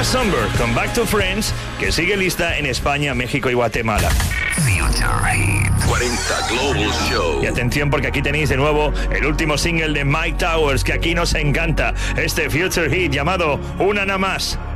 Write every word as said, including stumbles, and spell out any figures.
Songbird con Back to Friends, que sigue lista en España, México y Guatemala. Future Hit cuarenta Global Show. Y atención, porque aquí tenéis de nuevo el último single de Mike Towers, que aquí nos encanta, este Future Hit llamado Una Nada Más.